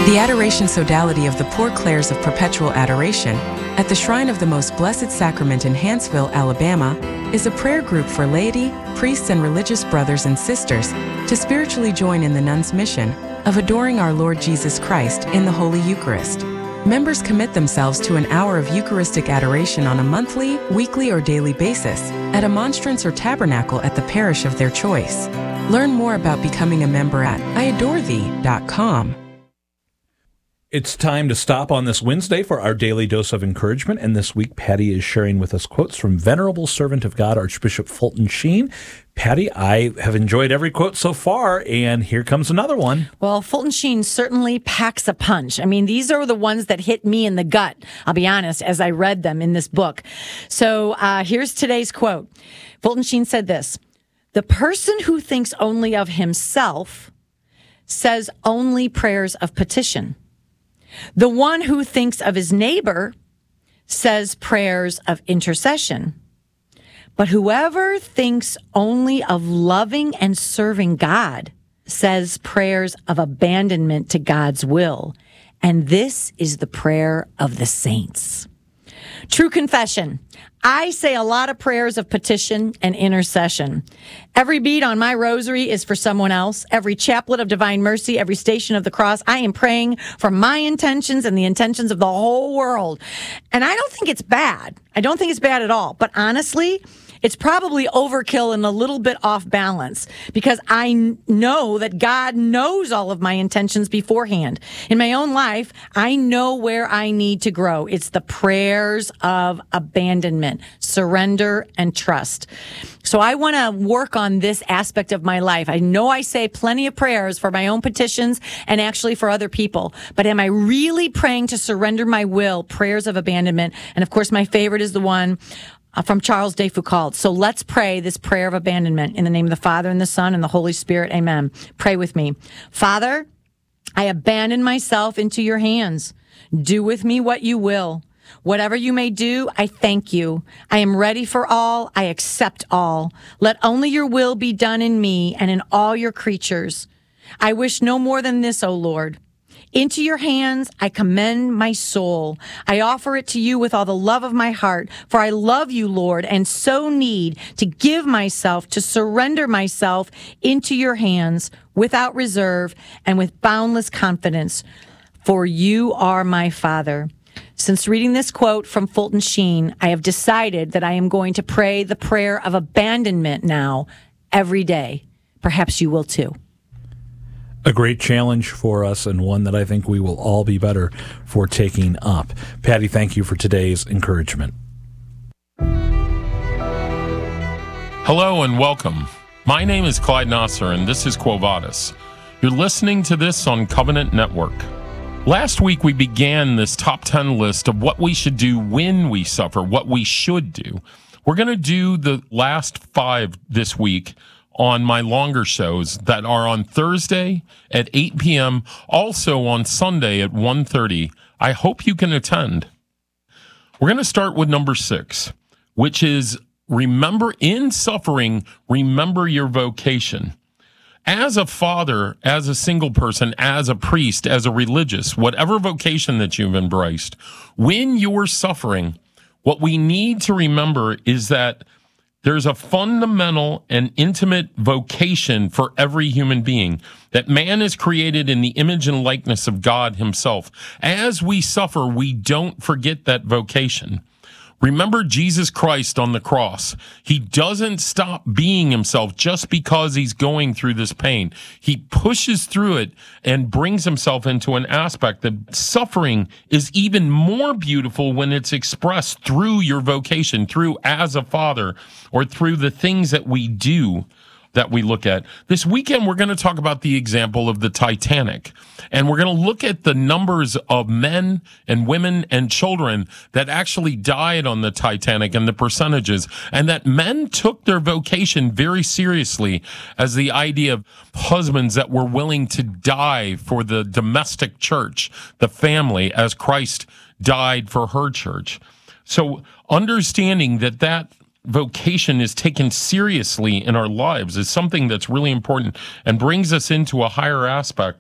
The Adoration Sodality of the Poor Clares of Perpetual Adoration at the Shrine of the Most Blessed Sacrament in Hanceville, Alabama, is a prayer group for laity, priests, and religious brothers and sisters to spiritually join in the nuns' mission of adoring our Lord Jesus Christ in the Holy Eucharist. Members commit themselves to an hour of Eucharistic adoration on a monthly, weekly, or daily basis at a monstrance or tabernacle at the parish of their choice. Learn more about becoming a member at iadorethee.com. It's time to stop on this Wednesday for our daily dose of encouragement, and this week Patty is sharing with us quotes from Venerable Servant of God, Archbishop Fulton Sheen. Patty, I have enjoyed every quote so far, and here comes another one. Well, Fulton Sheen certainly packs a punch. I mean, these are the ones that hit me in the gut, I'll be honest, as I read them in this book. So here's today's quote. Fulton Sheen said this: "The person who thinks only of himself says only prayers of petition. The one who thinks of his neighbor says prayers of intercession. But whoever thinks only of loving and serving God says prayers of abandonment to God's will. And this is the prayer of the saints." True confession. I say a lot of prayers of petition and intercession. Every bead on my rosary is for someone else. Every chaplet of divine mercy, every station of the cross, I am praying for my intentions and the intentions of the whole world. And I don't think it's bad. I don't think it's bad at all. But honestly, it's probably overkill and a little bit off balance, because I know that God knows all of my intentions beforehand. In my own life, I know where I need to grow. It's the prayers of abandonment, surrender, and trust. So I want to work on this aspect of my life. I know I say plenty of prayers for my own petitions and actually for other people, but am I really praying to surrender my will, prayers of abandonment? And of course, my favorite is the one from Charles de Foucauld. So let's pray this prayer of abandonment in the name of the Father and the Son and the Holy Spirit. Amen. Pray with me. Father, I abandon myself into your hands. Do with me what you will. Whatever you may do, I thank you. I am ready for all. I accept all. Let only your will be done in me and in all your creatures. I wish no more than this, O Lord. Into your hands, I commend my soul. I offer it to you with all the love of my heart, for I love you, Lord, and so need to give myself, to surrender myself into your hands without reserve and with boundless confidence, for you are my Father. Since reading this quote from Fulton Sheen, I have decided that I am going to pray the prayer of abandonment now every day. Perhaps you will too. A great challenge for us, and one that I think we will all be better for taking up. Patty, thank you for today's encouragement. Hello and welcome. My name is Clyde Nasser, and this is Quo Vadis. You're listening to this on Covenant Network. Last week, we began this top 10 list of what we should do when we suffer, what we should do. We're going to do the last 5 this week on my longer shows that are on Thursday at 8 p.m., also on Sunday at 1:30. I hope you can attend. We're going to start with number 6, which is remember in suffering, remember your vocation. As a father, as a single person, as a priest, as a religious, whatever vocation that you've embraced, when you're suffering, what we need to remember is that there's a fundamental and intimate vocation for every human being, that man is created in the image and likeness of God himself. As we suffer, we don't forget that vocation. Remember Jesus Christ on the cross. He doesn't stop being himself just because he's going through this pain. He pushes through it and brings himself into an aspect that suffering is even more beautiful when it's expressed through your vocation, through as a father, or through the things that we do that we look at. This weekend, we're going to talk about the example of the Titanic, and we're going to look at the numbers of men and women and children that actually died on the Titanic and the percentages, and that men took their vocation very seriously, as the idea of husbands that were willing to die for the domestic church, the family, as Christ died for her church. So understanding that vocation is taken seriously in our lives is something that's really important and brings us into a higher aspect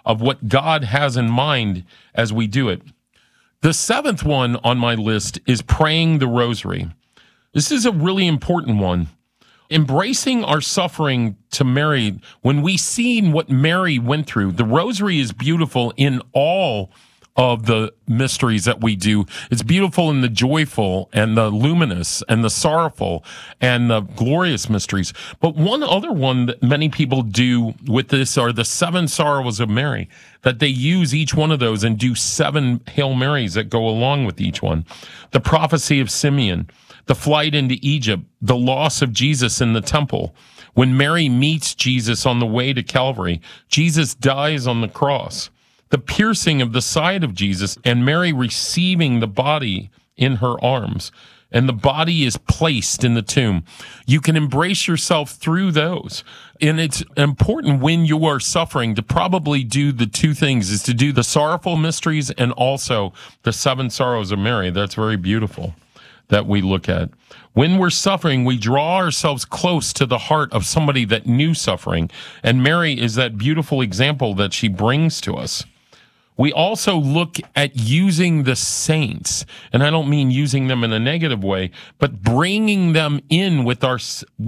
of what God has in mind as we do it. The seventh one on my list is praying the rosary. This is a really important one. Embracing our suffering to Mary, when we see what Mary went through, the rosary is beautiful in all of the mysteries that we do. It's beautiful in the joyful and the luminous and the sorrowful and the glorious mysteries. But one other one that many people do with this are the 7 sorrows of Mary, that they use each one of those and do 7 Hail Marys that go along with each one. The prophecy of Simeon, the flight into Egypt, the loss of Jesus in the temple. When Mary meets Jesus on the way to Calvary, Jesus dies on the cross. The piercing of the side of Jesus and Mary receiving the body in her arms, and the body is placed in the tomb. You can embrace yourself through those. And it's important when you are suffering to probably do the 2 things, is to do the sorrowful mysteries and also the 7 sorrows of Mary. That's very beautiful that we look at. When we're suffering, we draw ourselves close to the heart of somebody that knew suffering. And Mary is that beautiful example that she brings to us. We also look at using the saints, and I don't mean using them in a negative way, but bringing them in with our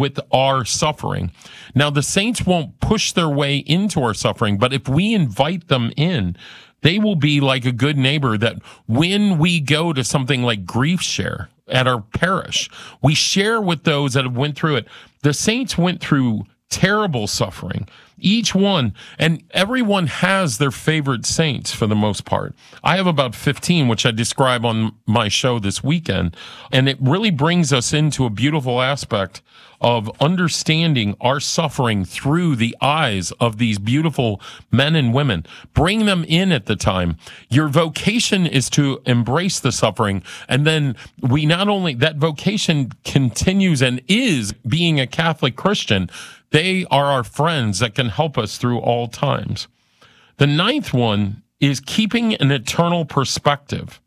suffering. Now, the saints won't push their way into our suffering, but if we invite them in, they will be like a good neighbor that when we go to something like Grief Share at our parish, we share with those that have went through it. The saints went through terrible suffering, each one, and everyone has their favorite saints for the most part. I have about 15, which I describe on my show this weekend, and it really brings us into a beautiful aspect of understanding our suffering through the eyes of these beautiful men and women. Bring them in at the time. Your vocation is to embrace the suffering, and then we not only, that vocation continues and is being a Catholic Christian. They are our friends that can help us through all times. The 9th one is keeping an eternal perspective.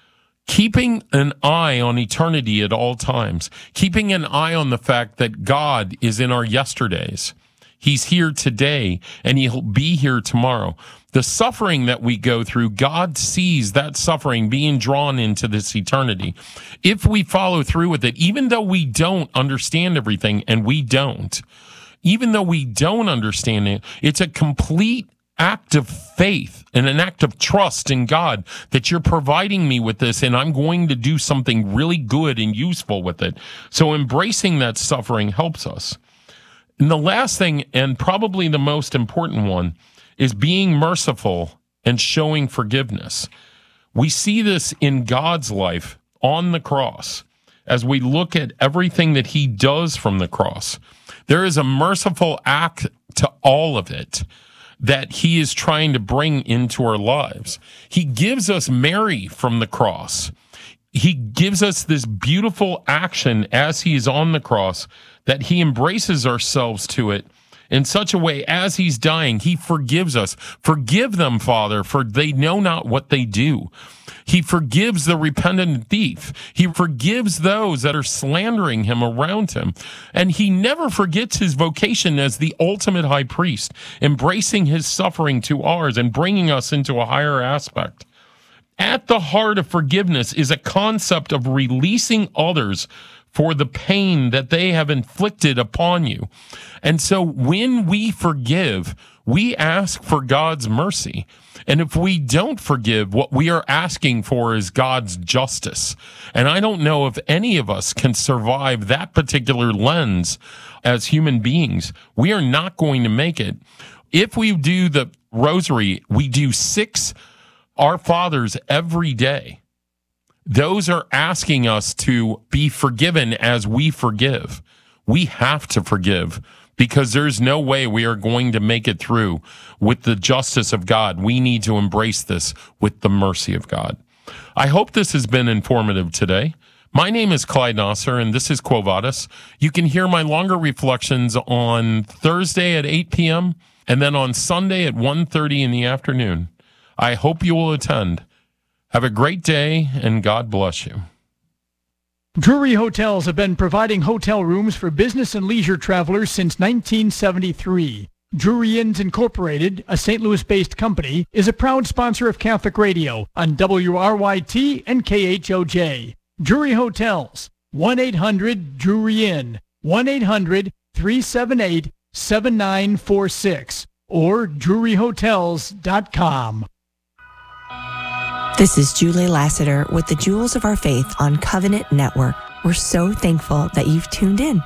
Keeping an eye on eternity at all times. Keeping an eye on the fact that God is in our yesterdays. He's here today, and he'll be here tomorrow. The suffering that we go through, God sees that suffering being drawn into this eternity. If we follow through with it, even though we don't understand everything, and we don't, even though we don't understand it, it's a complete act of faith and an act of trust in God that you're providing me with this, and I'm going to do something really good and useful with it. So embracing that suffering helps us. And the last thing, and probably the most important one, is being merciful and showing forgiveness. We see this in God's life on the cross as we look at everything that he does from the cross. There is a merciful act to all of it that he is trying to bring into our lives. He gives us Mary from the cross. He gives us this beautiful action as he is on the cross, that he embraces ourselves to it in such a way as he's dying. He forgives us. Forgive them, Father, for they know not what they do. He forgives the repentant thief. He forgives those that are slandering him around him. And he never forgets his vocation as the ultimate high priest, embracing his suffering to ours and bringing us into a higher aspect. At the heart of forgiveness is a concept of releasing others for the pain that they have inflicted upon you. And so when we forgive, we ask for God's mercy. And if we don't forgive, what we are asking for is God's justice. And I don't know if any of us can survive that particular lens as human beings. We are not going to make it. If we do the rosary, we do 6 Our Fathers every day. Those are asking us to be forgiven as we forgive. We have to forgive because there's no way we are going to make it through with the justice of God. We need to embrace this with the mercy of God. I hope this has been informative today. My name is Clyde Nasser, and this is Quo Vadis. You can hear my longer reflections on Thursday at 8 p.m. and then on Sunday at 1:30 in the afternoon. I hope you will attend. Have a great day, and God bless you. Drury Hotels have been providing hotel rooms for business and leisure travelers since 1973. Drury Inns Incorporated, a St. Louis-based company, is a proud sponsor of Catholic Radio on WRYT and KHOJ. Drury Hotels, 1-800-DRURY-INN, 1-800-378-7946, or druryhotels.com. This is Julie Lassiter with the Jewels of Our Faith on Covenant Network. We're so thankful that you've tuned in.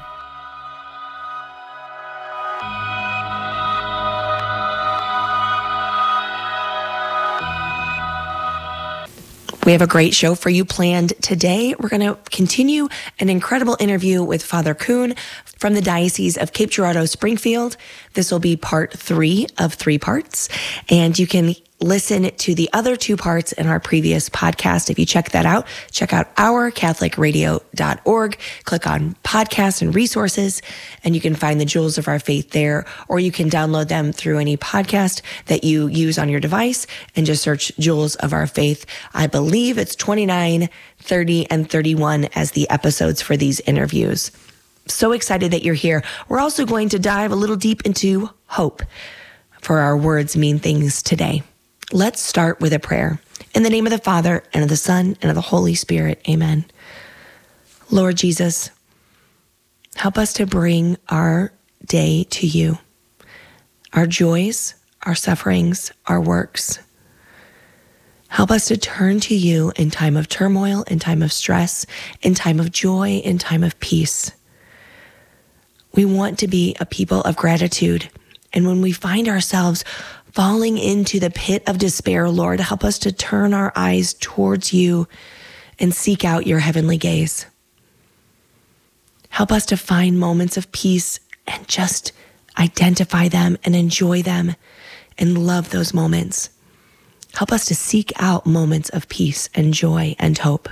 We have a great show for you planned today. We're going to continue an incredible interview with Father Kuhn from the Diocese of Cape Girardeau, Springfield. This will be part 3 of 3 parts, and you can listen to the other 2 parts in our previous podcast. If you check that out, check out ourcatholicradio.org, click on podcasts and resources, and you can find the Jewels of Our Faith there, or you can download them through any podcast that you use on your device and just search Jewels of Our Faith. I believe it's 29, 30, and 31 as the episodes for these interviews. So excited that you're here. We're also going to dive a little deep into hope for our Words Mean Things today. Let's start with a prayer. In the name of the Father, and of the Son, and of the Holy Spirit. Amen. Lord Jesus, help us to bring our day to you, our joys, our sufferings, our works. Help us to turn to you in time of turmoil, in time of stress, in time of joy, in time of peace. We want to be a people of gratitude. And when we find ourselves falling into the pit of despair, Lord, help us to turn our eyes towards you and seek out your heavenly gaze. Help us to find moments of peace and just identify them and enjoy them and love those moments. Help us to seek out moments of peace and joy and hope.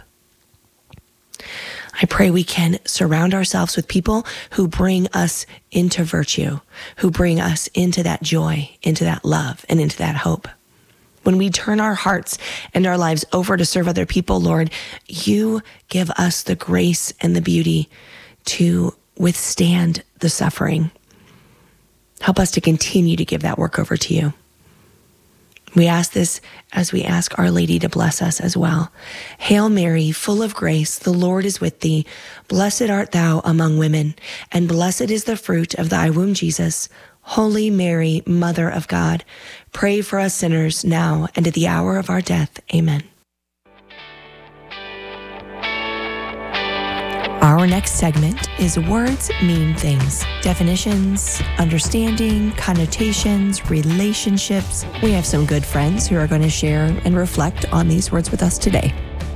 I pray we can surround ourselves with people who bring us into virtue, who bring us into that joy, into that love, and into that hope. When we turn our hearts and our lives over to serve other people, Lord, you give us the grace and the beauty to withstand the suffering. Help us to continue to give that work over to you. We ask this as we ask Our Lady to bless us as well. Hail Mary, full of grace, the Lord is with thee. Blessed art thou among women, and blessed is the fruit of thy womb, Jesus. Holy Mary, Mother of God, pray for us sinners now and at the hour of our death. Amen. Our next segment is Words Mean Things. Definitions, understanding, connotations, relationships. We have some good friends who are going to share and reflect on these words with us today.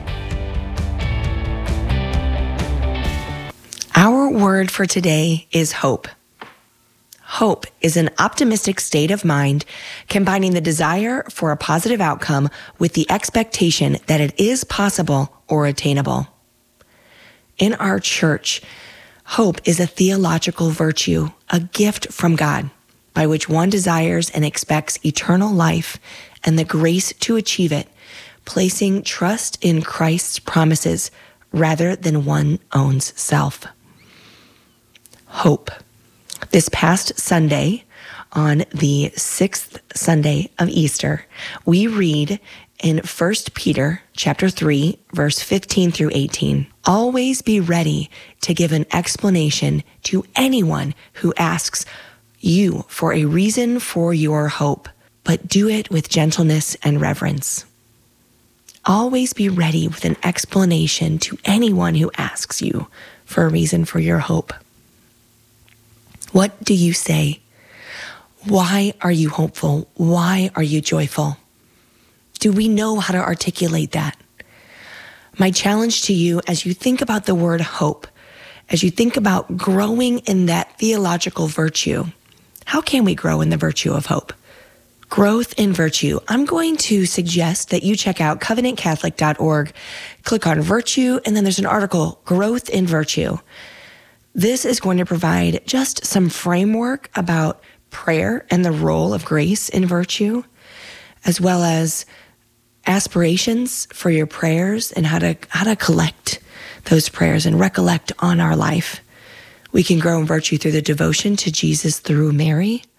Our word for today is hope. Hope is an optimistic state of mind, combining the desire for a positive outcome with the expectation that it is possible or attainable. In our church, hope is a theological virtue, a gift from God, by which one desires and expects eternal life and the grace to achieve it, placing trust in Christ's promises rather than one's own self. Hope. This past Sunday, on the 6th Sunday of Easter, we read in 1 Peter chapter 3, verse 15 through 18. Always be ready to give an explanation to anyone who asks you for a reason for your hope, but do it with gentleness and reverence. Always be ready with an explanation to anyone who asks you for a reason for your hope. What do you say? Why are you hopeful? Why are you joyful? Do we know how to articulate that? My challenge to you as you think about the word hope, as you think about growing in that theological virtue, how can we grow in the virtue of hope? Growth in virtue. I'm going to suggest that you check out covenantcatholic.org, click on virtue, and then there's an article, Growth in Virtue. This is going to provide just some framework about prayer and the role of grace in virtue, as well as aspirations for your prayers and how to collect those prayers and recollect on our life. We can grow in virtue through the devotion to Jesus through Mary.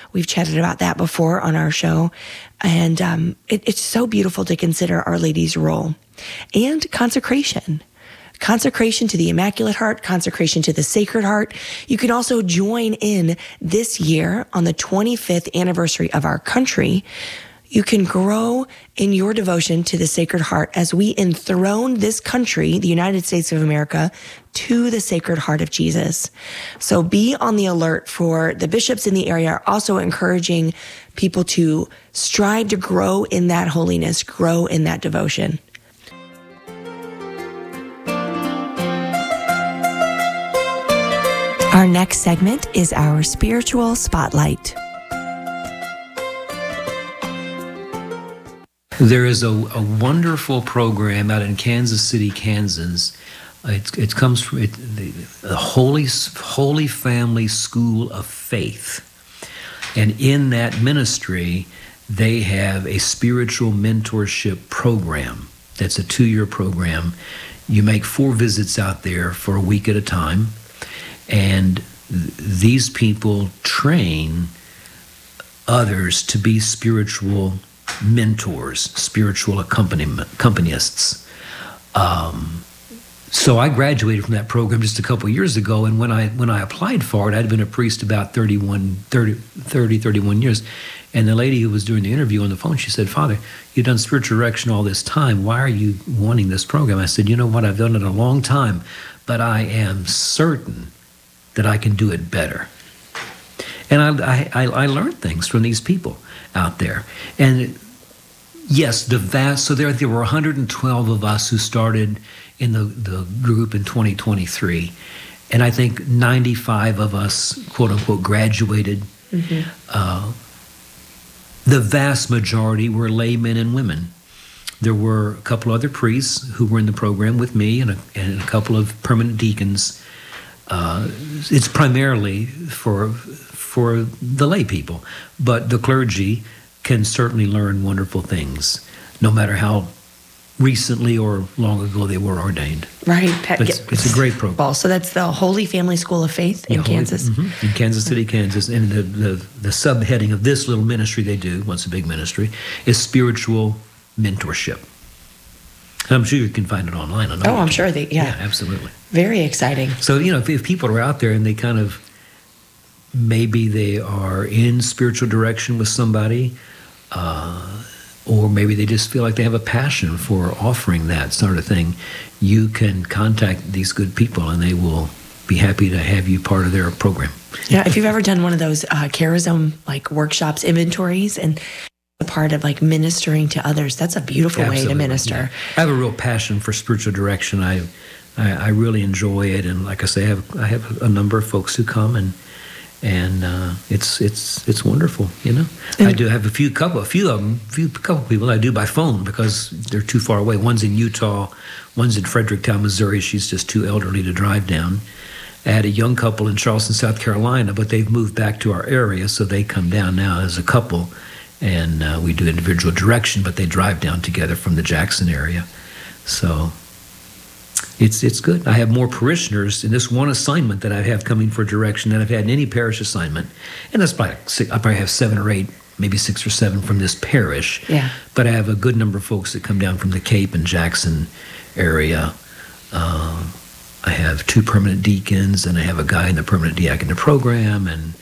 We've chatted about that before on our show. And it's so beautiful to consider Our Lady's role. And consecration. Consecration to the Immaculate Heart, consecration to the Sacred Heart. You can also join in this year on the 25th anniversary of our country. You can grow in your devotion to the Sacred Heart as we enthrone this country, the United States of America, to the Sacred Heart of Jesus. So be on the alert for the bishops in the area are also encouraging people to strive to grow in that holiness, grow in that devotion. Our next segment is our Spiritual Spotlight. There is a wonderful program out in Kansas City, Kansas. It comes from the Holy Family School of Faith. And in that ministry, they have a spiritual mentorship program. That's a 2-year program. You make 4 visits out there for a week at a time. And these people train others to be spiritual mentors, spiritual accompanists. So I graduated from that program just a couple of years ago, and when I applied for it, I'd been a priest about 31 years, and the lady who was doing the interview on the phone, she said, "Father, you've done spiritual direction all this time. Why are you wanting this program?" I said, "You know what? I've done it a long time, but I am certain that I can do it better." And I learned things from these people out there. And yes, so there were 112 of us who started in the group in 2023. And I think 95 of us, quote unquote, graduated. Mm-hmm. The vast majority were laymen and women. There were a couple other priests who were in the program with me and a couple of permanent deacons. It's primarily for the lay people, but the clergy can certainly learn wonderful things, no matter how recently or long ago they were ordained. Right. It's a great program. So that's the Holy Family School of Faith in Kansas. Mm-hmm. In Kansas City, Kansas. And the subheading of this little ministry they do, once a big ministry, is spiritual mentorship. And I'm sure you can find it online. I'm sure Yeah, absolutely. Very exciting. So, if people are out there and they kind of, maybe they are in spiritual direction with somebody, or maybe they just feel like they have a passion for offering that sort of thing, you can contact these good people and they will be happy to have you part of their program. Yeah, if you've ever done one of those charism workshops, inventories, and a part of ministering to others, that's a beautiful way to minister. Yeah. I have a real passion for spiritual direction. I really enjoy it, and like I say, I have a number of folks who come and it's wonderful, And I do have a couple people I do by phone because they're too far away. One's in Utah, one's in Fredericktown, Missouri. She's just too elderly to drive down. I had a young couple in Charleston, South Carolina, but they've moved back to our area, so they come down now as a couple, and we do individual direction, but they drive down together from the Jackson area. So it's good. I have more parishioners in this one assignment that I have coming for direction than I've had in any parish assignment. And that's probably I probably have 7 or 8, maybe 6 or 7 from this parish. Yeah. But I have a good number of folks that come down from the Cape and Jackson area. I have 2 permanent deacons, and I have a guy in the permanent diaconate program, and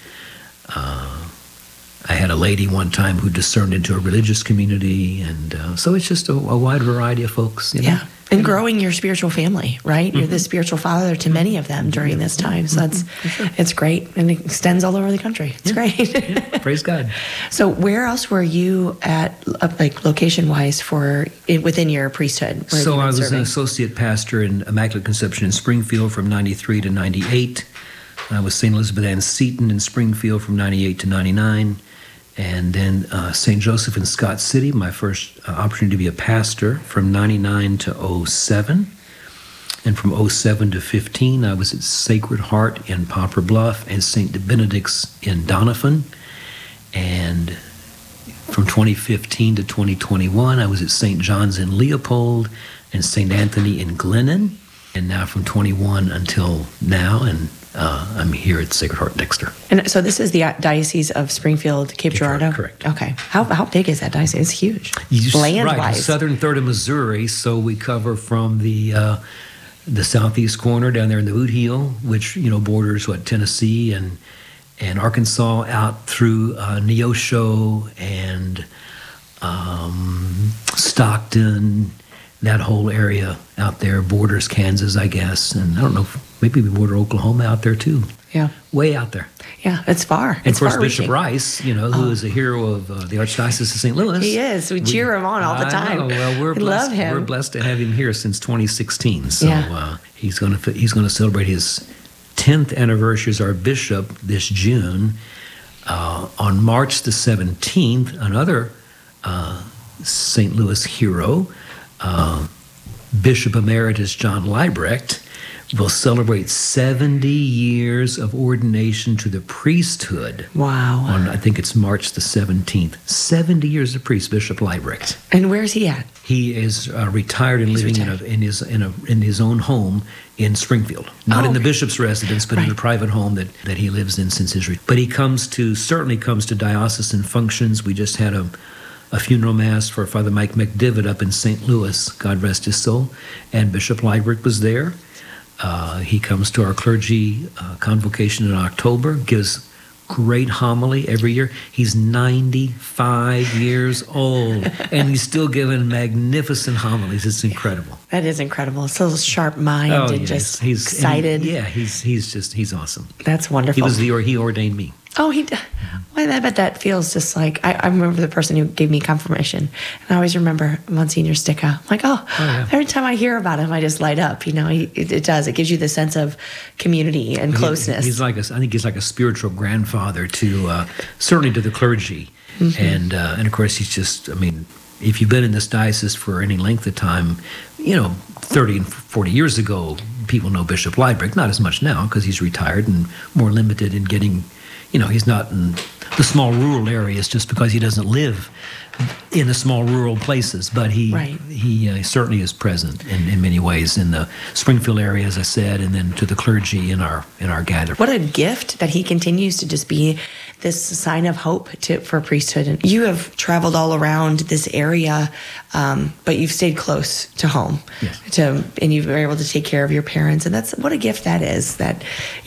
I had a lady one time who discerned into a religious community, and so it's just a wide variety of folks. Yeah, and growing your spiritual family, right? Mm-hmm. You're the spiritual father to many of them during this time, so it's great, and it extends all over the country. It's great. Yeah. Praise God. So where else were you at, location-wise, within your priesthood? So I was an associate pastor in Immaculate Conception in Springfield from 93 to 98. I was St. Elizabeth Ann Seton in Springfield from 98 to 99. And then St. Joseph in Scott City, my first opportunity to be a pastor from 99 to 07. And from 07 to 15, I was at Sacred Heart in Poplar Bluff and St. Benedict's in Doniphan. And from 2015 to 2021, I was at St. John's in Leopold and St. Anthony in Glennon. and now from 21 until now, and I'm here at Sacred Heart Dexter. And so this is the Diocese of Springfield, Cape Girardeau? Correct. Okay. How big is that diocese? It's huge. Land-wise. Right, southern third of Missouri, so we cover from the southeast corner down there in the Boot Heel, which, borders, Tennessee and Arkansas, out through Neosho and Stockton, that whole area out there, borders Kansas, I guess, and I don't know, maybe we border Oklahoma out there too. Yeah. Way out there. Yeah, it's far. And of course, Bishop Rice, who is a hero of the Archdiocese of St. Louis. He is. We cheer him on all the time. Well, we're blessed. Love him. We're blessed to have him here since 2016. So he's going to celebrate his 10th anniversary as our bishop this June. On March the 17th, another St. Louis hero, Bishop Emeritus John Leibrecht, will celebrate 70 years of ordination to the priesthood. Wow. On, I think it's March the 17th. 70 years of priest, Bishop Leibrecht. And where's he at? He is retired and living in his own home in Springfield. Not in the bishop's residence, but in a private home that he lives in since his retirement. But he certainly comes to diocesan functions. We just had a funeral mass for Father Mike McDivitt up in St. Louis, God rest his soul, and Bishop Leibrecht was there. He comes to our clergy convocation in October, gives great homily every year. He's 95 years old, and he's still giving magnificent homilies. It's incredible. That is incredible. It's a little sharp mind and just excited. He's awesome. That's wonderful. He ordained me. Oh, well, I bet that feels just like, I remember the person who gave me confirmation. And I always remember Monsignor Sticca. I'm like, every time I hear about him, I just light up. It does. It gives you the sense of community and closeness. I think he's like a spiritual grandfather to, certainly to the clergy. Mm-hmm. And of course, he's just, if you've been in this diocese for any length of time, 30 and 40 years ago, people know Bishop Leibrecht, not as much now because he's retired and more limited in getting, he's not in the small rural areas just because he doesn't live in the small rural places, but he certainly is present in many ways in the Springfield area, as I said, and then to the clergy in our gathering. What a gift that he continues to just be this sign of hope for priesthood. And you have traveled all around this area, but you've stayed close to home. Yes. And you were able to take care of your parents. And that's what a gift that is, that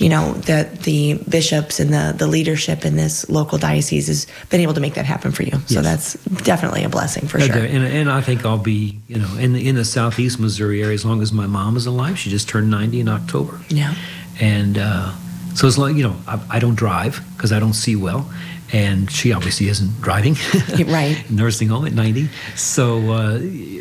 the bishops and the leadership in this local diocese has been able to make that happen for you. So that's definitely a blessing for sure. And I think I'll be, in the southeast Missouri area as long as my mom is alive. She just turned 90 in October. Yeah. And so it's like, I don't drive because I don't see well. And she obviously isn't driving. Right. Nursing home at 90. So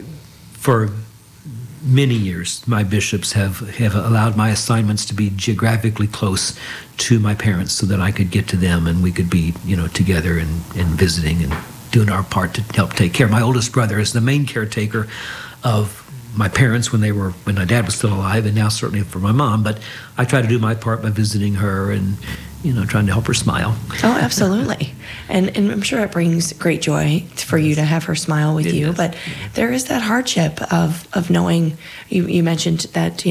for many years, my bishops have allowed my assignments to be geographically close to my parents so that I could get to them and we could be, together and visiting and doing our part to help take care. My oldest brother is the main caretaker of my parents when my dad was still alive, and now certainly for my mom. But I try to do my part by visiting her and, trying to help her smile. Oh, absolutely. And I'm sure it brings great joy for you to have her smile with you. But there is that hardship of knowing, you mentioned that,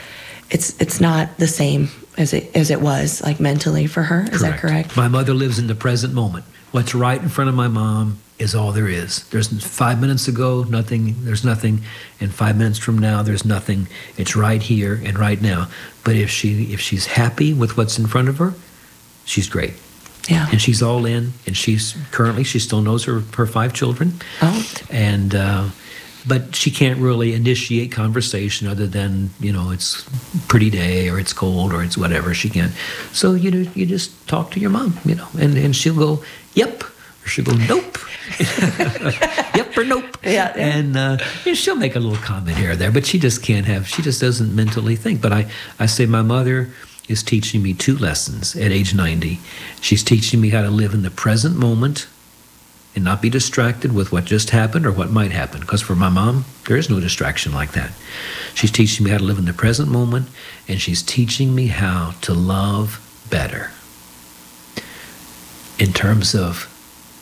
it's not the same as it was, like mentally for her. Is that correct? My mother lives in the present moment. What's right in front of my mom is all there is. There's 5 minutes ago, nothing, there's nothing, and 5 minutes from now, there's nothing. It's right here and right now. But if she's happy with what's in front of her, she's great. Yeah. And she's all in, and she still knows her 5 children. Oh. And, but she can't really initiate conversation other than, it's pretty day or it's cold or it's whatever. She can't. So, you just talk to your mom, and she'll go, yep. Or she'll go, nope. Yep or nope. Yeah. And she'll make a little comment here or there, but she just doesn't mentally think. But I say my mother is teaching me 2 lessons at age 90. She's teaching me how to live in the present moment and not be distracted with what just happened or what might happen. Because for my mom, there is no distraction like that. She's teaching me how to live in the present moment, and she's teaching me how to love better in terms of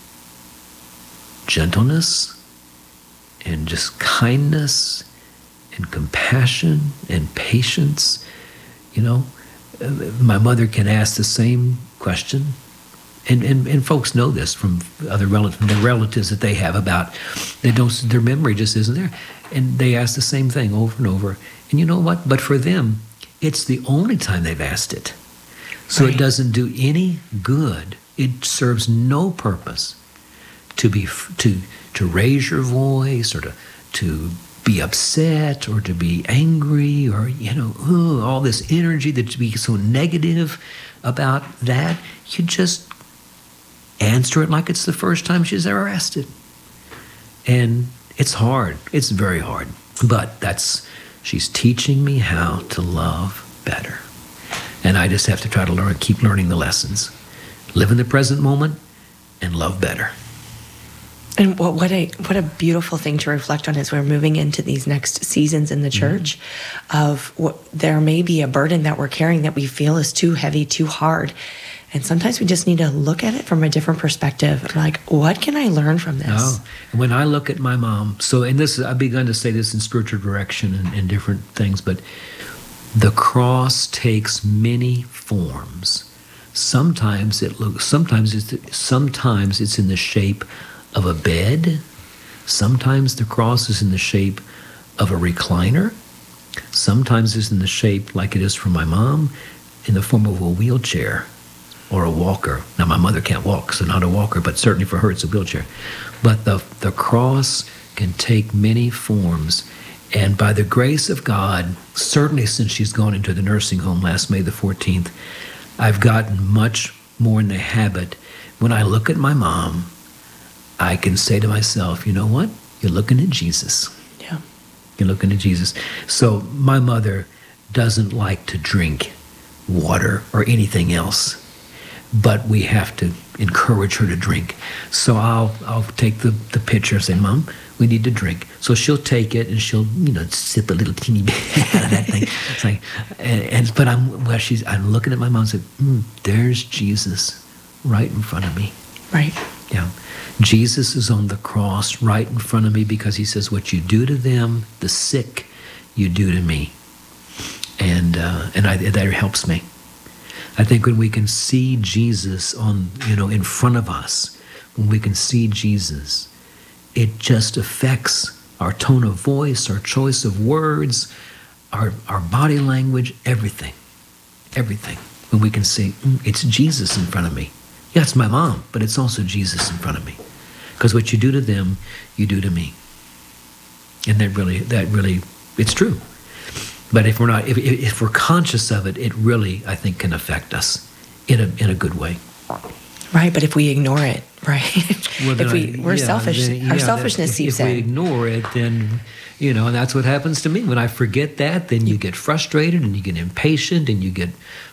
gentleness and just kindness and compassion and patience. You know, my mother can ask the same question, and folks know this from other relatives that they have about their memory just isn't there, and they ask the same thing over and over. And you know what? But for them, it's the only time they've asked it, so it doesn't do any good. It serves no purpose to raise your voice or to be upset or to be angry or, all this energy that to be so negative about that. You just answer it like it's the first time she's ever asked it. And it's hard. It's very hard. But she's teaching me how to love better. And I just have to try to keep learning the lessons. Live in the present moment and love better. And what a beautiful thing to reflect on as we're moving into these next seasons in the church, of there may be a burden that we're carrying that we feel is too heavy, too hard. And sometimes we just need to look at it from a different perspective. Like, what can I learn from this? Oh, when I look at my mom, I've begun to say this in spiritual direction and different things, but the cross takes many forms. Sometimes it's in the shape of a bed. Sometimes the cross is in the shape of a recliner. Sometimes it's in the shape, like it is for my mom, in the form of a wheelchair or a walker. Now, my mother can't walk, so not a walker, but certainly for her it's a wheelchair. But the cross can take many forms. And by the grace of God, certainly since she's gone into the nursing home last May the 14th, I've gotten much more in the habit. When I look at my mom, I can say to myself, you know what? You're looking at Jesus. Yeah. You're looking at Jesus. So my mother doesn't like to drink water or anything else, but we have to encourage her to drink. So I'll take the pitcher and say, Mom, we need to drink. So she'll take it and she'll, sip a little teeny bit out of that thing. It's like, but I'm looking at my mom and say, there's Jesus right in front of me. Right. Yeah. Jesus is on the cross right in front of me because he says, what you do to them, the sick, you do to me. And that helps me. I think when we can see Jesus in front of us, when we can see Jesus, it just affects our tone of voice, our choice of words, our body language, everything. Everything. When we can see, it's Jesus in front of me. Yeah, it's my mom, but it's also Jesus in front of me. Because what you do to them, you do to me. And that really, it's true. But if we're conscious of it, it really, I think, can affect us in a good way. Right, but if we ignore it, right? Well, We're selfish. Our selfishness seeps in. If we ignore it, then, and that's what happens to me. When I forget that, then you get frustrated and you get impatient and you get,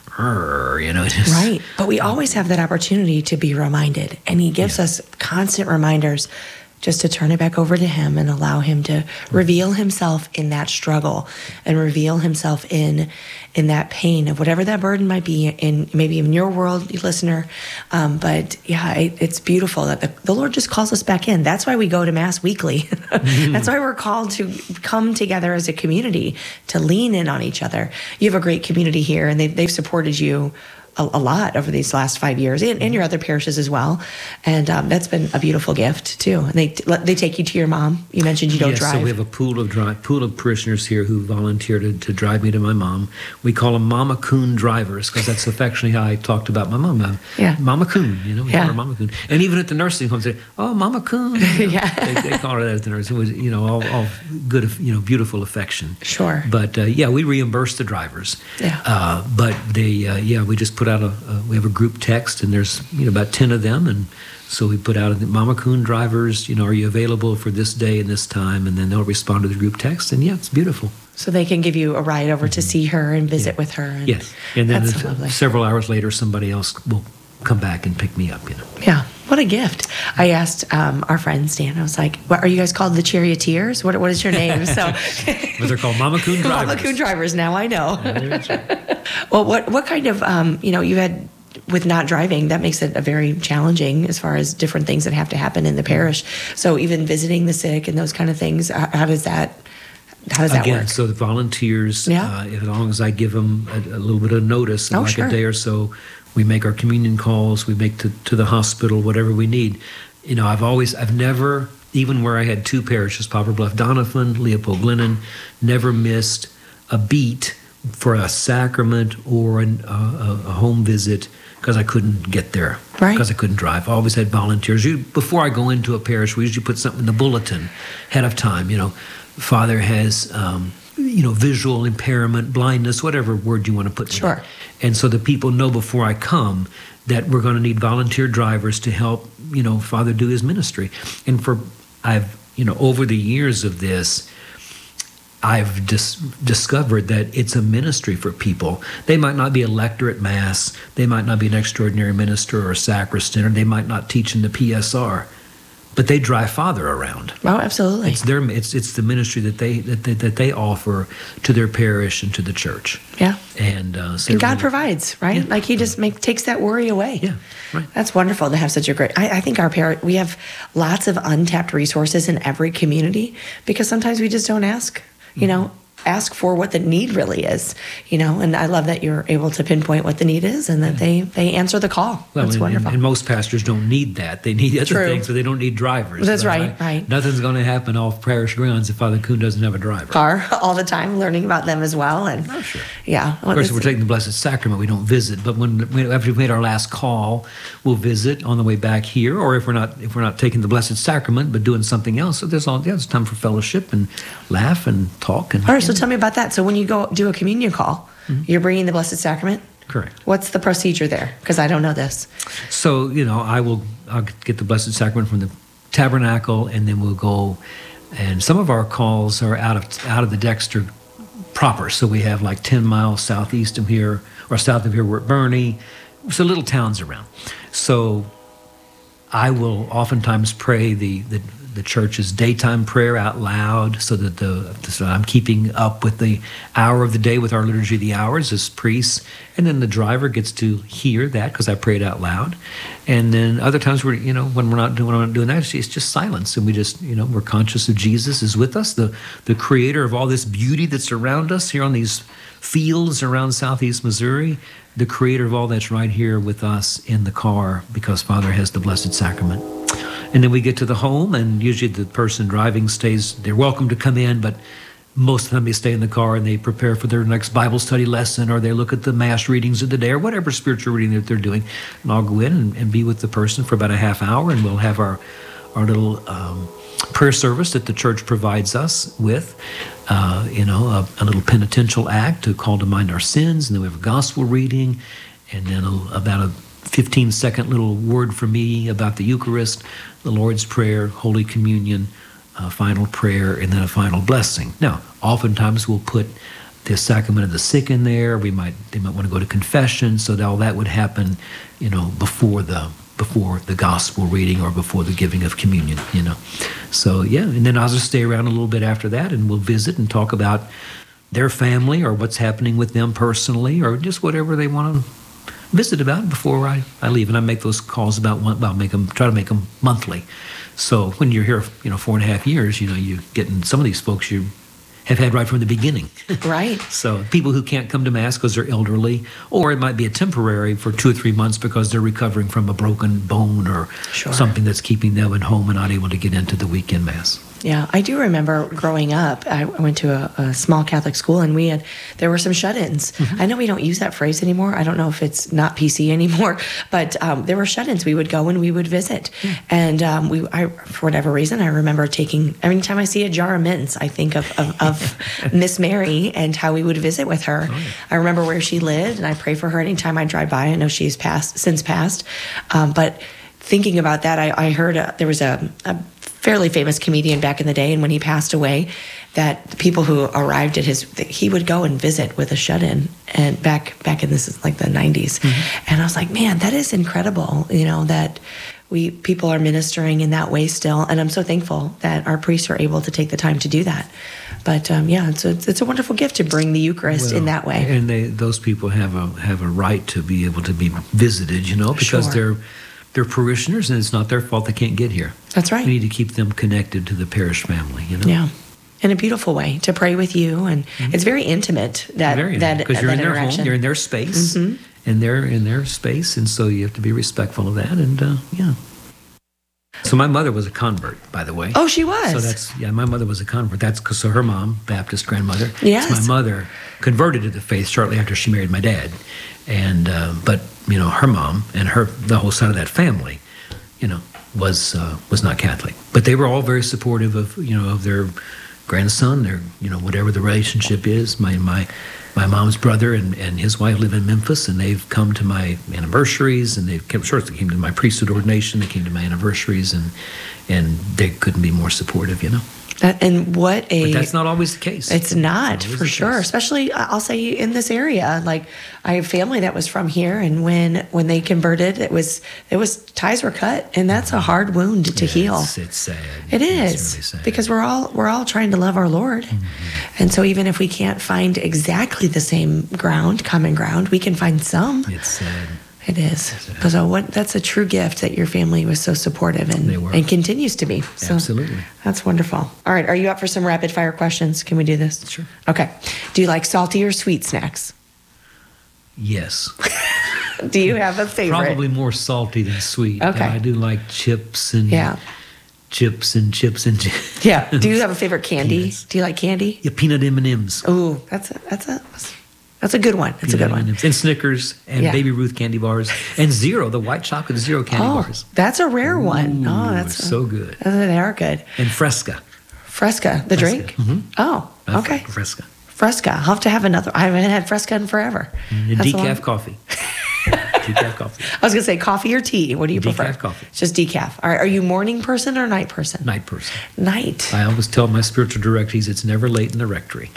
Right, but we always have that opportunity to be reminded. And he gives us constant reminders just to turn it back over to him and allow him to reveal himself in that struggle and reveal himself in that pain of whatever that burden might be maybe in your world, listener. But yeah, it's beautiful that the Lord just calls us back in. That's why we go to Mass weekly. That's why we're called to come together as a community, to lean in on each other. You have a great community here, and they've supported you a lot over these last 5 years, and your other parishes as well, and that's been a beautiful gift too. And they take you to your mom. You mentioned you don't drive. So we have a pool of parishioners here who volunteer to drive me to my mom. We call them Mama Coon drivers because that's affectionately how I talked about my mom. Mama Coon, we call her Mama Coon. And even at the nursing home, they say, "Oh, Mama Coon." They call her that at the nursing home. It was, all good, beautiful affection. Sure. But we reimburse the drivers. Yeah. But we just put out we have a group text, and there's about 10 of them, and so we put out Mama Coon drivers, are you available for this day and this time, and then they'll respond to the group text, and it's beautiful. So they can give you a ride over to see her and visit with her. And yes, and then so several hours later, somebody else will come back and pick me up. Yeah, what a gift! I asked our friend Stan. I was like, "What are you guys called? The Charioteers? What is your name?" So well, they're called Mama Coon drivers. Mama Coon drivers. Now I know. Well, what kind of you had with not driving, that makes it a very challenging as far as different things that have to happen in the parish. So even visiting the sick and those kind of things, how does that How does that Again, work? so the volunteers, Yeah. as long as I give them a little bit of notice, like sure. a day or so, we make our communion calls, we make to the hospital, whatever we need. You know, I've never, even where I had two parishes, Poplar Bluff Doniphan, Leopold Glennon, never missed a beat for a sacrament or a home visit because I couldn't get there, Right. because I couldn't drive. I always had volunteers. Before I go into a parish, we usually put something in the bulletin ahead of time. You know, Father has, visual impairment, blindness, whatever word you want to put in Sure. there. And so the people know before I come that we're going to need volunteer drivers to help, Father do his ministry. And over the years of this, I've discovered that it's a ministry for people. They might not be a lector at Mass. They might not be an extraordinary minister or a sacristan, or they might not teach in the PSR, but they drive Father around. Oh, absolutely. It's the ministry that they offer to their parish and to the church. Yeah. And And God provides, right? Yeah. Like he just takes that worry away. Yeah, right. That's wonderful to have such a great. I think we have lots of untapped resources in every community because sometimes we just don't ask. Ask for what the need really is. And I love that you're able to pinpoint what the need is and that they answer the call. Well, That's wonderful. And most pastors don't need that. They need other True. things, but they don't need drivers. That's right. Nothing's going to happen off parish grounds if Father Kuhn doesn't have a driver. Car all the time, learning about them as well. And Sure. yeah. Of course, if we're taking the Blessed Sacrament, we don't visit. But after we've made our last call, we'll visit on the way back here. Or if we're not taking the Blessed Sacrament, but doing something else, so there's time for fellowship and laugh and talk. And All right, so tell me about that. So when you go do a communion call, you're bringing the Blessed Sacrament? Correct. What's the procedure there? Because I don't know this. So I'll get the Blessed Sacrament from the tabernacle, and then we'll go. And some of our calls are out of the Dexter proper. So we have like 10 miles southeast of here, or south of here, we're at Bernie. So little towns around. So I will oftentimes pray the church's daytime prayer out loud, so that so I'm keeping up with the hour of the day with our liturgy of the hours as priests, and then the driver gets to hear that because I prayed out loud. And then other times when we're not doing that, it's just silence, and we just we're conscious of Jesus is with us, the creator of all this beauty that's around us here on these fields around southeast Missouri. The creator of all that's right here with us in the car, because Father has the Blessed Sacrament. And then we get to the home, and usually the person driving stays. They're welcome to come in, but most of the time they stay in the car and they prepare for their next Bible study lesson, or they look at the Mass readings of the day, or whatever spiritual reading that they're doing. And I'll go in and be with the person for about a half hour, and we'll have our little prayer service that the church provides us with, a little penitential act to call to mind our sins, and then we have a gospel reading, and then about a 15-second little word from me about the Eucharist, the Lord's Prayer, Holy Communion, final prayer, and then a final blessing. Now, oftentimes we'll put the sacrament of the sick in there. They might want to go to confession, so that all that would happen, before the gospel reading or before the giving of communion. So yeah, and then I'll just stay around a little bit after that, and we'll visit and talk about their family or what's happening with them personally, or just whatever they want to visit about before I leave. And I make those calls try to make them monthly. So when you're here, 4.5 years, you're getting some of these folks you have had right from the beginning. Right. So people who can't come to Mass because they're elderly, or it might be a temporary for 2 or 3 months because they're recovering from a broken bone or something that's keeping them at home and not able to get into the weekend Mass. Yeah, I do remember growing up, I went to a small Catholic school, and there were some shut-ins. Mm-hmm. I know we don't use that phrase anymore. I don't know if it's not PC anymore, but there were shut-ins. We would go and we would visit. And for whatever reason, I remember anytime I see a jar of mints, I think of Miss Mary and how we would visit with her. Oh, yeah. I remember where she lived, and I pray for her anytime I drive by. I know she's since passed. But thinking about that, I heard there was a fairly famous comedian back in the day, and when he passed away, that the people who arrived at he would go and visit with a shut-in, and back in this is like the 90s. Mm-hmm. And I was like, man, that is incredible, that people are ministering in that way still, and I'm so thankful that our priests are able to take the time to do that. But it's a wonderful gift to bring the Eucharist in that way. And those people have a right to be able to be visited, because they're parishioners, and it's not their fault they can't get here. That's right. We need to keep them connected to the parish family, Yeah. in a beautiful way to pray with you, and it's very intimate. Because you're in their home, you're in their space, and they're in their space, and so you have to be respectful of that. And So my mother was a convert, by the way. Oh, she was. So my mother was a convert. That's because her mom, Baptist grandmother. Yes. So my mother converted to the faith shortly after she married my dad, and but her mom and the whole side of that family, was not Catholic, but they were all very supportive of their grandson, their whatever the relationship is. My mom's brother and his wife live in Memphis, and they've come to my anniversaries, and they came to my priesthood ordination. They came to my anniversaries, and they couldn't be more supportive. But that's not always the case. It's not, for sure. Especially, I'll say, in this area. Like, I have family that was from here, and when they converted, it was ties were cut, and that's a hard wound to heal. It's sad. It is, it's really sad. because we're all trying to love our Lord, and so even if we can't find exactly the same common ground, we can find some. It's sad. It is. So that's a true gift that your family was so supportive and continues to be. So absolutely. That's wonderful. All right. Are you up for some rapid fire questions? Can we do this? Sure. Okay. Do you like salty or sweet snacks? Yes. Do you have a favorite? Probably more salty than sweet. Okay. But I do like chips and chips and chips and chips. Yeah. Do you have a favorite candy? Peanuts. Do you like candy? Yeah, peanut M&Ms. Ooh, that's a good one. That's a good one. And Snickers and Baby Ruth candy bars and Zero, the white chocolate Zero candy bars. That's a rare one. That's so good. They are good. And Fresca. Fresca, the drink? Mm-hmm. Oh, okay. Fresca. I'll have to have another. I haven't had Fresca in forever. And decaf coffee. Decaf coffee. I was going to say coffee or tea. What do you prefer? Decaf coffee. Just decaf. All right. Are you morning person or night person? Night person. Night. I always tell my spiritual directees it's never late in the rectory.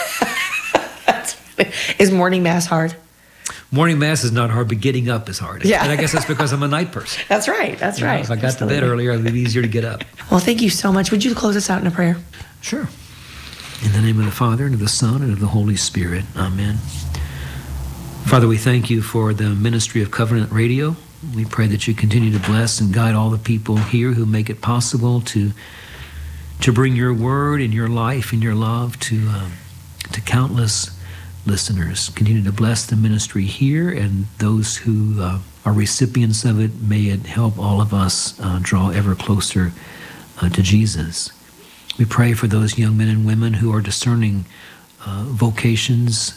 Is morning mass hard? Morning mass is not hard, but getting up is hard. Yeah. And I guess that's because I'm a night person. That's right. That's right. If I got to bed earlier, it would be easier to get up. Well, thank you so much. Would you close us out in a prayer? Sure. In the name of the Father, and of the Son, and of the Holy Spirit. Amen. Father, we thank you for the ministry of Covenant Radio. We pray that you continue to bless and guide all the people here who make it possible to bring your word and your life and your love to countless listeners. Continue to bless the ministry here and those who are recipients of it. May it help all of us draw ever closer to Jesus. We pray for those young men and women who are discerning vocations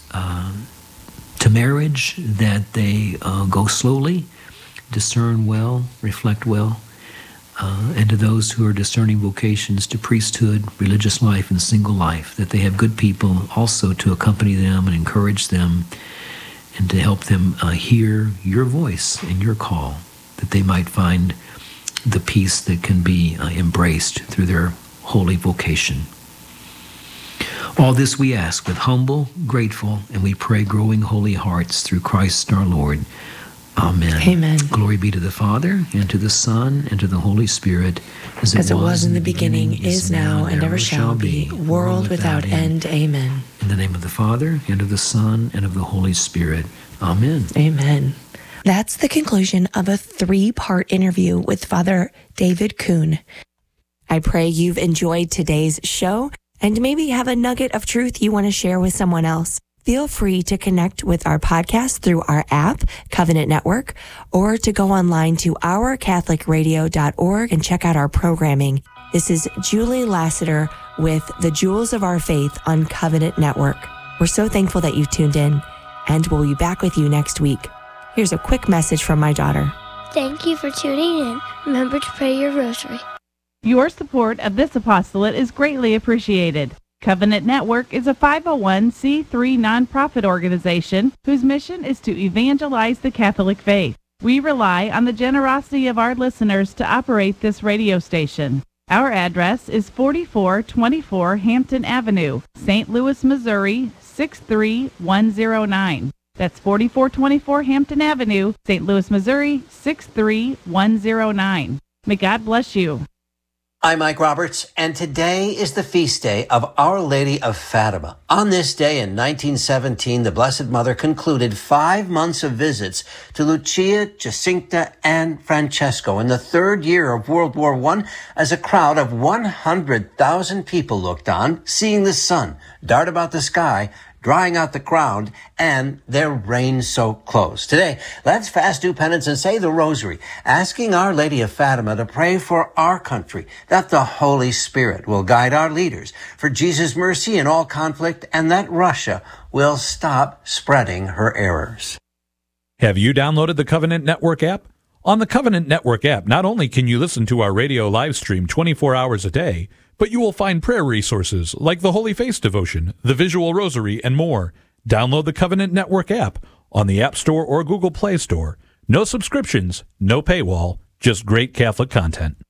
to marriage, that they go slowly, discern well, reflect well, and to those who are discerning vocations to priesthood, religious life, and single life, that they have good people also to accompany them and encourage them and to help them hear your voice and your call, that they might find the peace that can be embraced through their holy vocation. All this we ask with humble, grateful, and we pray growing holy hearts through Christ our Lord. Amen. Amen. Glory be to the Father, and to the Son, and to the Holy Spirit, as it was in the beginning, is now, and ever shall be, world without end. Amen. In the name of the Father, and of the Son, and of the Holy Spirit. Amen. Amen. That's the conclusion of a 3-part interview with Father David Kuhn. I pray you've enjoyed today's show and maybe have a nugget of truth you want to share with someone else. Feel free to connect with our podcast through our app, Covenant Network, or to go online to ourcatholicradio.org and check out our programming. This is Julie Lassiter with The Jewels of Our Faith on Covenant Network. We're so thankful that you've tuned in, and we'll be back with you next week. Here's a quick message from my daughter. Thank you for tuning in. Remember to pray your rosary. Your support of this apostolate is greatly appreciated. Covenant Network is a 501c3 nonprofit organization whose mission is to evangelize the Catholic faith. We rely on the generosity of our listeners to operate this radio station. Our address is 4424 Hampton Avenue, St. Louis, Missouri, 63109. That's 4424 Hampton Avenue, St. Louis, Missouri, 63109. May God bless you. I'm Mike Roberts, and today is the feast day of Our Lady of Fatima. On this day in 1917, the Blessed Mother concluded 5 months of visits to Lucia, Jacinta, and Francesco in the third year of World War I, as a crowd of 100,000 people looked on, seeing the sun dart about the sky, drying out the ground, and their reign so close. Today, let's fast, do penance, and say the rosary, asking Our Lady of Fatima to pray for our country, that the Holy Spirit will guide our leaders for Jesus' mercy in all conflict, and that Russia will stop spreading her errors. Have you downloaded the Covenant Network app? On the Covenant Network app, not only can you listen to our radio live stream 24 hours a day, but you will find prayer resources like the Holy Face Devotion, the Visual Rosary, and more. Download the Covenant Network app on the App Store or Google Play Store. No subscriptions, no paywall, just great Catholic content.